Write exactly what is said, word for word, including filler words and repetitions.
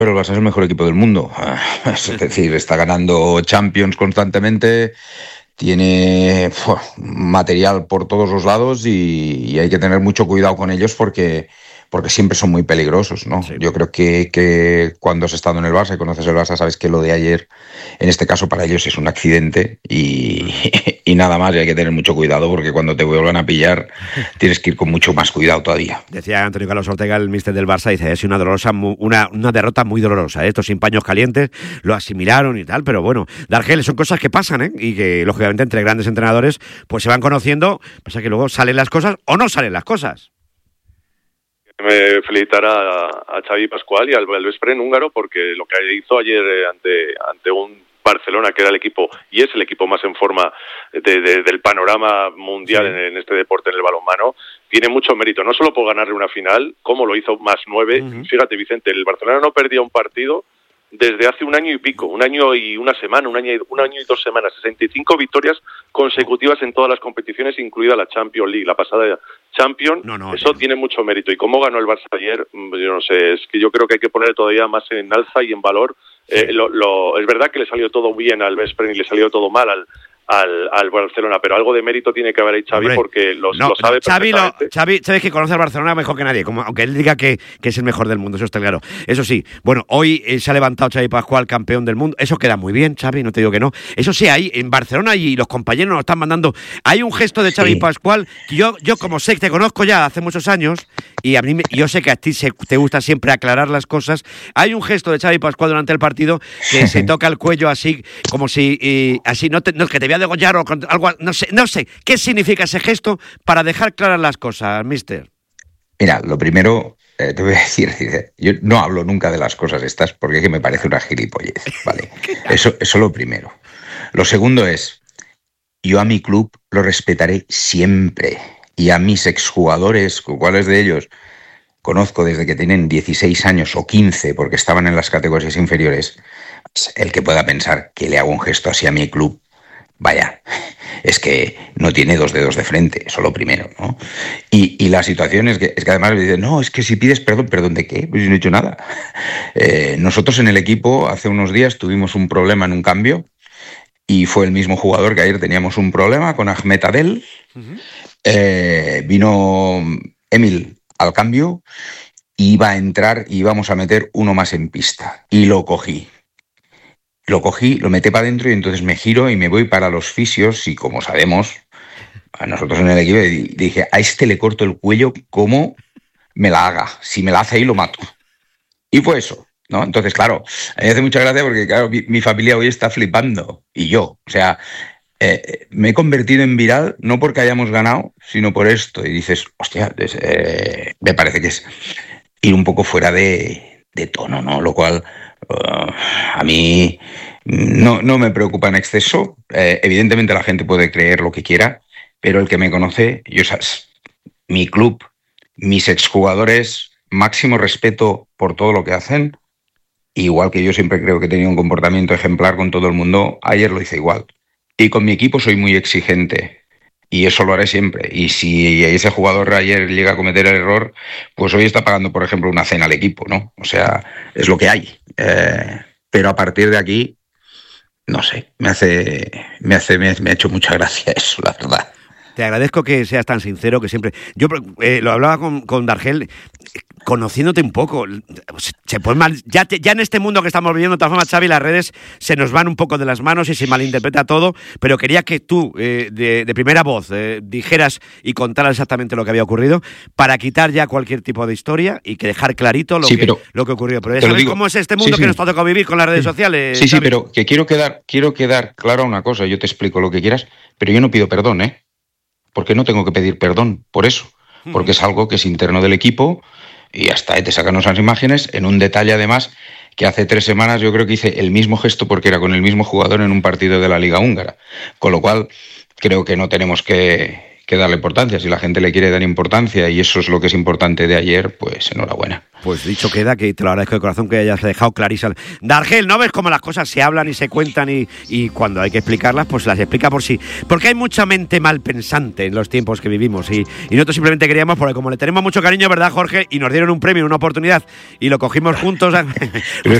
Pero el Barça es el mejor equipo del mundo. Es decir, está ganando Champions constantemente, tiene uf, material por todos los lados y, y hay que tener mucho cuidado con ellos porque, porque siempre son muy peligrosos, ¿no? Sí. Yo creo que, que cuando has estado en el Barça y conoces el Barça sabes que lo de ayer, en este caso para ellos es un accidente y, y nada más, y hay que tener mucho cuidado porque cuando te vuelvan a pillar tienes que ir con mucho más cuidado todavía. Decía Antonio Carlos Ortega, el míster del Barça, dice, es una dolorosa, una, una derrota muy dolorosa, ¿eh? Estos sin paños calientes lo asimilaron y tal, pero bueno, Dargel, son cosas que pasan, ¿eh? Y que lógicamente entre grandes entrenadores pues se van conociendo, pasa que luego salen las cosas o no salen las cosas. Me felicitar a, a Xavi Pascual y al Veszprém húngaro porque lo que hizo ayer ante, ante un Barcelona, que era el equipo y es el equipo más en forma de, de, del panorama mundial sí. en, en este deporte, en el balonmano, tiene mucho mérito, no solo por ganarle una final, como lo hizo más nueve. Uh-huh. Fíjate, Vicente, el Barcelona no perdía un partido desde hace un año y pico, un año y una semana, un año y, un año y dos semanas, sesenta y cinco victorias consecutivas en todas las competiciones, incluida la Champions League, la pasada Champions. No, no, eso no. Tiene mucho mérito. Y cómo ganó el Barça ayer, yo no sé, es que yo creo que hay que poner todavía más en alza y en valor. Sí. Eh, lo, lo, es verdad que le salió todo bien al Veszprém y le salió todo mal al Al, al Barcelona, pero algo de mérito tiene que haber ahí Xavi. Hombre, porque lo, no, lo sabe Xavi perfectamente. Lo, Xavi, Xavi es que conoce al Barcelona mejor que nadie, como, aunque él diga que, que es el mejor del mundo, eso está claro. Eso sí, bueno, hoy eh, se ha levantado Xavi Pascual, campeón del mundo, eso queda muy bien, Xavi, no te digo que no. Eso sí, ahí en Barcelona y los compañeros nos están mandando, hay un gesto de Xavi sí. Pascual, que yo, yo como sé que te conozco ya hace muchos años, y a mí me, yo sé que a ti se, te gusta siempre aclarar las cosas, hay un gesto de Xavi Pascual durante el partido que se toca el cuello así, como si, eh, así, no, te, no que te voy a degollar o con, algo, no sé, no sé, ¿qué significa ese gesto para dejar claras las cosas, mister? Mira, lo primero, eh, te voy a decir, yo no hablo nunca de las cosas estas porque es que me parece una gilipollez, ¿vale? Eso, eso lo primero. Lo segundo es, yo a mi club lo respetaré siempre y a mis exjugadores, cuáles de ellos conozco desde que tienen dieciséis años o quince porque estaban en las categorías inferiores, el que pueda pensar que le hago un gesto así a mi club, vaya, es que no tiene dos dedos de frente, eso lo primero, ¿no? Y, y la situación es que, es que además me dicen, no, es que si pides perdón, ¿perdón de qué? Pues no he hecho nada. Eh, nosotros en el equipo hace unos días tuvimos un problema en un cambio y fue el mismo jugador que ayer teníamos un problema con Ahmed Adel. Uh-huh. Eh, vino Emil al cambio, iba a entrar y íbamos a meter uno más en pista y lo cogí. Lo cogí, lo metí para adentro y entonces me giro y me voy para los fisios y como sabemos, a nosotros en el equipo dije, a este le corto el cuello como me la haga. Si me la hace ahí lo mato. Y fue eso, ¿no? Entonces, claro, a mí me hace mucha gracia porque claro, mi, mi familia hoy está flipando y yo, o sea, eh, me he convertido en viral no porque hayamos ganado, sino por esto. Y dices, hostia, eh, me parece que es ir un poco fuera de, de tono, ¿no? Lo cual... Uh, a mí no, no me preocupa en exceso. Eh, evidentemente la gente puede creer lo que quiera, pero el que me conoce, yo sabes, mi club, mis exjugadores, máximo respeto por todo lo que hacen, igual que yo siempre creo que he tenido un comportamiento ejemplar con todo el mundo, ayer lo hice igual. Y con mi equipo soy muy exigente. Y eso lo haré siempre. Y si ese jugador ayer llega a cometer el error, pues hoy está pagando, por ejemplo, una cena al equipo, ¿no? O sea, es lo que hay. Eh, pero a partir de aquí, no sé, me hace, me hace, me, me ha hecho mucha gracia eso, la verdad. Te agradezco que seas tan sincero, que siempre... Yo eh, lo hablaba con, con Dargel, conociéndote un poco, se puede mal, ya, te, ya en este mundo que estamos viviendo, de todas formas, Xavi, las redes se nos van un poco de las manos y se malinterpreta todo, pero quería que tú, eh, de, de primera voz, eh, dijeras y contaras exactamente lo que había ocurrido, para quitar ya cualquier tipo de historia y que dejar clarito lo, sí, que, lo que ocurrió. Pero ya sabes cómo es este mundo sí, sí. que nos ha tocado vivir con las redes sociales. Sí, Xavi. sí, pero que quiero quedar, quiero quedar claro una cosa, yo te explico lo que quieras, pero yo no pido perdón, ¿eh? Porque no tengo que pedir perdón por eso, porque es algo que es interno del equipo y hasta te sacan esas imágenes en un detalle además que hace tres semanas yo creo que hice el mismo gesto porque era con el mismo jugador en un partido de la Liga Húngara, con lo cual creo que no tenemos que, que darle importancia. Si la gente le quiere dar importancia y eso es lo que es importante de ayer, pues enhorabuena. Pues dicho queda, que te lo agradezco de corazón que hayas dejado clarísimo. Dargel, ¿no ves cómo las cosas se hablan y se cuentan y, y cuando hay que explicarlas, pues las explica por sí? Porque hay mucha mente mal pensante en los tiempos que vivimos y, y nosotros simplemente queríamos, porque como le tenemos mucho cariño, ¿verdad, Jorge? Y nos dieron un premio, una oportunidad y lo cogimos juntos.